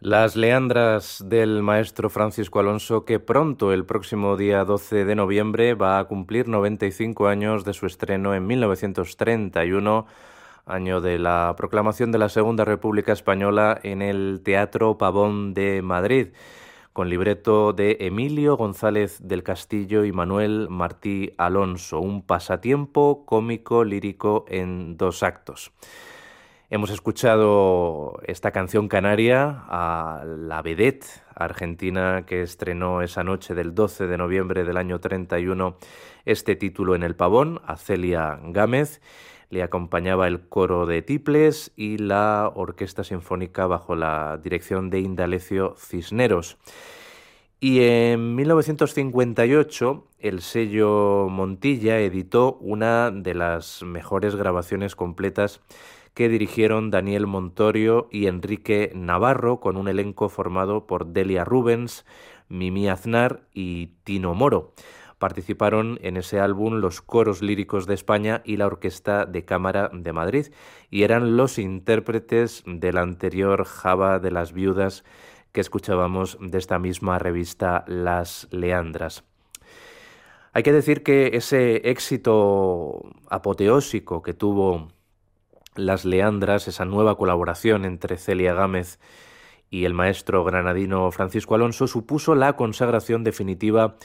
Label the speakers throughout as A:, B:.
A: Las Leandras del maestro Francisco Alonso, que pronto, el próximo día 12 de noviembre, va a cumplir 95 años de su estreno en 1931, año de la proclamación de la Segunda República Española, en el Teatro Pavón de Madrid, con libreto de Emilio González del Castillo y Manuel Martí Alonso, un pasatiempo cómico lírico en 2 actos. Hemos escuchado esta canción canaria a la vedette argentina que estrenó esa noche del 12 de noviembre del año 31 este título en el Pavón, a Celia Gámez. Le acompañaba el coro de tiples y la orquesta sinfónica bajo la dirección de Indalecio Cisneros. Y en 1958 el sello Montilla editó una de las mejores grabaciones completas que dirigieron Daniel Montorio y Enrique Navarro, con un elenco formado por Delia Rubens, Mimi Aznar y Tino Moro. Participaron en ese álbum los coros líricos de España y la Orquesta de Cámara de Madrid, y eran los intérpretes del anterior Java de las Viudas que escuchábamos de esta misma revista Las Leandras. Hay que decir que ese éxito apoteósico que tuvo Las Leandras, esa nueva colaboración entre Celia Gámez y el maestro granadino Francisco Alonso, supuso la consagración definitiva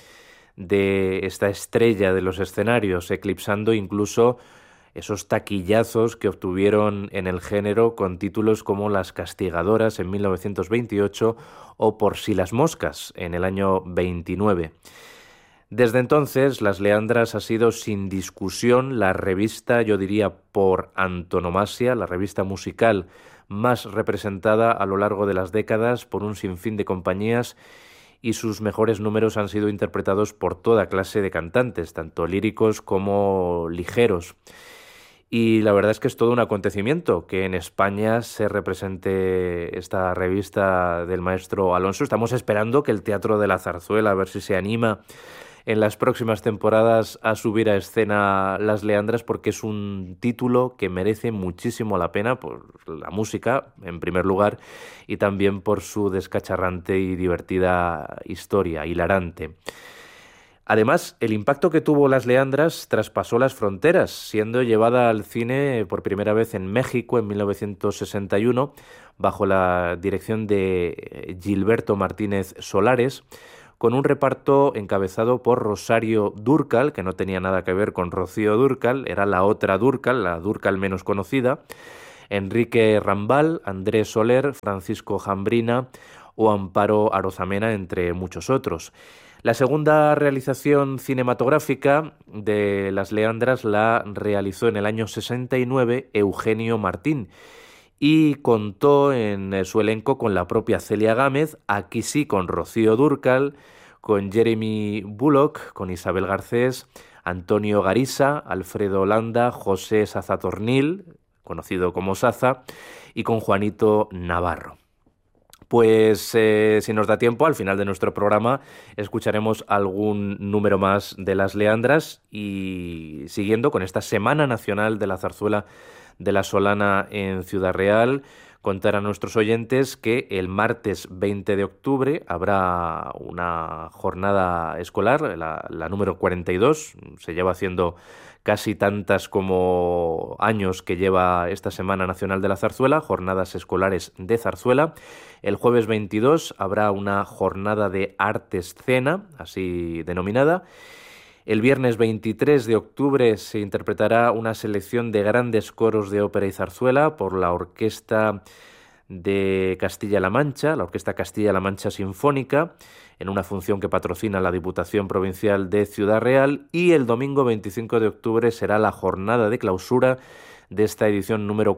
A: de esta estrella de los escenarios, eclipsando incluso esos taquillazos que obtuvieron en el género con títulos como Las Castigadoras en 1928 o Por si las moscas en el año 29. Desde entonces, Las Leandras ha sido sin discusión la revista, yo diría por antonomasia, la revista musical más representada a lo largo de las décadas por un sinfín de compañías, y sus mejores números han sido interpretados por toda clase de cantantes, tanto líricos como ligeros. Y la verdad es que es todo un acontecimiento que en España se represente esta revista del maestro Alonso. Estamos esperando que el Teatro de la Zarzuela, a ver si se anima en las próximas temporadas a subir a escena Las Leandras, porque es un título que merece muchísimo la pena por la música, en primer lugar, y también por su descacharrante y divertida historia, hilarante. Además, el impacto que tuvo Las Leandras traspasó las fronteras, siendo llevada al cine por primera vez en México en 1961, bajo la dirección de Gilberto Martínez Solares, con un reparto encabezado por Rosario Dúrcal, que no tenía nada que ver con Rocío Dúrcal, era la otra Dúrcal, la Dúrcal menos conocida, Enrique Rambal, Andrés Soler, Francisco Jambrina o Amparo Arozamena, entre muchos otros. La segunda realización cinematográfica de Las Leandras la realizó en el año 69 Eugenio Martín, y contó en su elenco con la propia Celia Gámez, aquí sí con Rocío Dúrcal, con Jeremy Bullock, con Isabel Garcés, Antonio Garisa, Alfredo Landa, José Sazatornil, conocido como Saza, y con Juanito Navarro. Pues si nos da tiempo, al final de nuestro programa escucharemos algún número más de Las Leandras, y siguiendo con esta Semana Nacional de la Zarzuela de la Solana en Ciudad Real, contar a nuestros oyentes que el martes 20 de octubre habrá una jornada escolar, la número 42, se lleva haciendo casi tantas como años que lleva esta Semana Nacional de la Zarzuela, jornadas escolares de zarzuela. El jueves 22 habrá una jornada de arte escena, así denominada. El viernes 23 de octubre se interpretará una selección de grandes coros de ópera y zarzuela por la Orquesta de Castilla-La Mancha, la Orquesta Castilla-La Mancha Sinfónica, en una función que patrocina la Diputación Provincial de Ciudad Real, y el domingo 25 de octubre será la jornada de clausura de esta edición número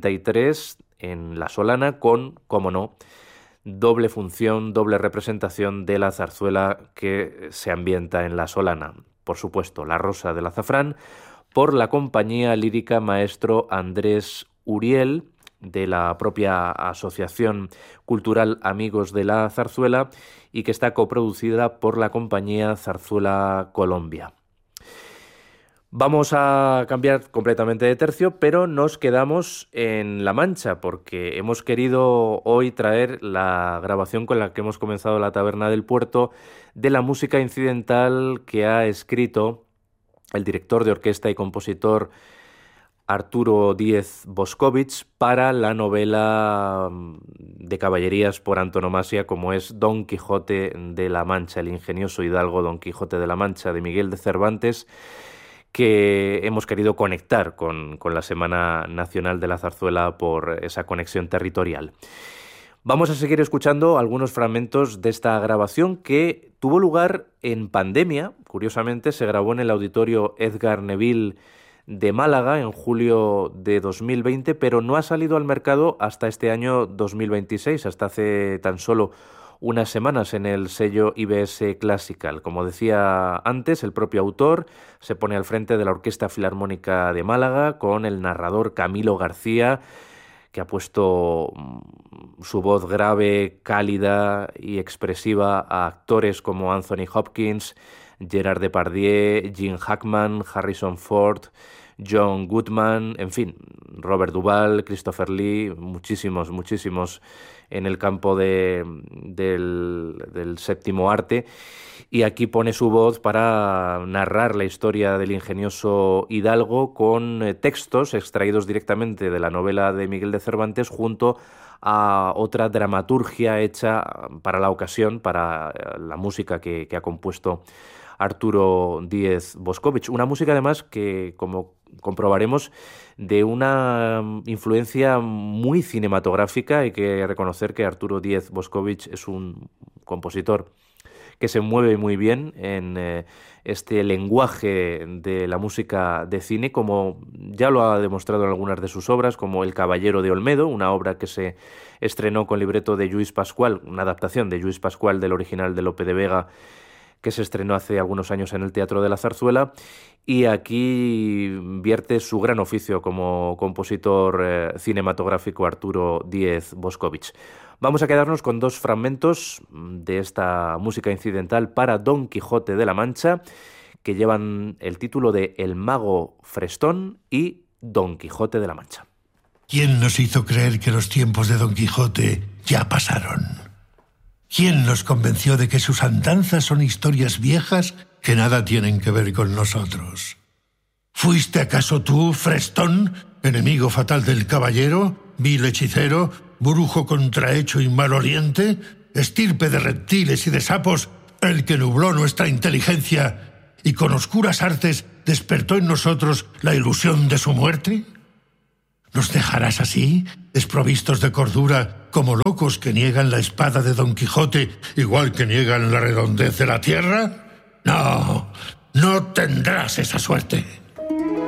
A: 43 en La Solana con, como no, doble función, doble representación de la zarzuela que se ambienta en La Solana. Por supuesto, La Rosa del Azafrán, por la compañía lírica Maestro Andrés Uriel, de la propia Asociación Cultural Amigos de la Zarzuela, y que está coproducida por la compañía Zarzuela Colombia. Vamos a cambiar completamente de tercio, pero nos quedamos en La Mancha porque hemos querido hoy traer la grabación con la que hemos comenzado La Taberna del Puerto de la música incidental que ha escrito el director de orquesta y compositor Arturo Díez Boscovich para la novela de caballerías por antonomasia como es Don Quijote de la Mancha, el ingenioso hidalgo Don Quijote de la Mancha de Miguel de Cervantes, que hemos querido conectar con la Semana Nacional de la Zarzuela por esa conexión territorial. Vamos a seguir escuchando algunos fragmentos de esta grabación que tuvo lugar en pandemia. Curiosamente, se grabó en el Auditorio Edgar Neville de Málaga en julio de 2020, pero no ha salido al mercado hasta este año 2026, hasta hace tan solo unas semanas en el sello IBS Classical. Como decía antes, el propio autor se pone al frente de la Orquesta Filarmónica de Málaga con el narrador Camilo García, que ha puesto su voz grave, cálida y expresiva a actores como Anthony Hopkins, Gerard Depardieu, Gene Hackman, Harrison Ford, John Goodman, en fin, Robert Duvall, Christopher Lee, muchísimos en el campo del séptimo arte, y aquí pone su voz para narrar la historia del ingenioso hidalgo con textos extraídos directamente de la novela de Miguel de Cervantes junto a otra dramaturgia hecha para la ocasión, para la música que ha compuesto Arturo Díez Boscovich. Una música además que, como comprobaremos, de una influencia muy cinematográfica. Hay que reconocer que Arturo Díez Boscovich es un compositor que se mueve muy bien en este lenguaje de la música de cine, como ya lo ha demostrado en algunas de sus obras, como El Caballero de Olmedo, una obra que se estrenó con libreto de Lluís Pascual, una adaptación de Lluís Pascual del original de Lope de Vega, que se estrenó hace algunos años en el Teatro de la Zarzuela, y aquí vierte su gran oficio como compositor cinematográfico Arturo Díez Boscovich. Vamos a quedarnos con dos fragmentos de esta música incidental para Don Quijote de la Mancha, que llevan el título de El Mago Frestón y Don Quijote de la Mancha.
B: ¿Quién nos hizo creer que los tiempos de Don Quijote ya pasaron? ¿Quién nos convenció de que sus andanzas son historias viejas que nada tienen que ver con nosotros? ¿Fuiste acaso tú, Frestón, enemigo fatal del caballero, vil hechicero, brujo contrahecho y maloliente, estirpe de reptiles y de sapos, el que nubló nuestra inteligencia y con oscuras artes despertó en nosotros la ilusión de su muerte? ¿Nos dejarás así, desprovistos de cordura, como locos que niegan la espada de Don Quijote, igual que niegan la redondez de la tierra? No, no tendrás esa suerte.